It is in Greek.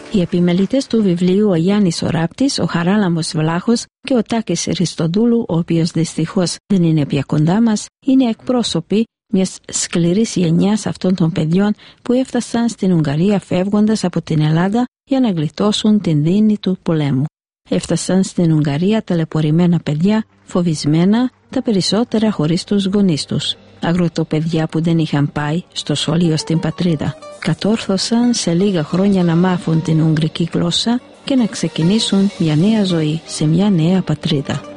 Οι επιμελητές του βιβλίου, ο Γιάννης ο Ράπτης, ο Χαράλαμπος Βλάχος και ο Τάκης Χριστοδούλου, ο οποίος δυστυχώς δεν είναι πια κοντά μας, είναι εκπρόσωποι μιας σκληρής γενιάς αυτών των παιδιών που έφτασαν στην Ουγγαρία φεύγοντας από την Ελλάδα για να γλιτώσουν την δεινή του πολέμου. Έφτασαν στην Ουγγαρία ταλαιπωρημένα παιδιά, φοβισμένα, τα περισσότερα χωρίς τους γονείς τους. Αγροτοπαιδιά που δεν είχαν πάει στο σχολείο στην πατρίδα. Κατόρθωσαν σε λίγα χρόνια να μάθουν την ουγγρική γλώσσα και να ξεκινήσουν μια νέα ζωή σε μια νέα πατρίδα.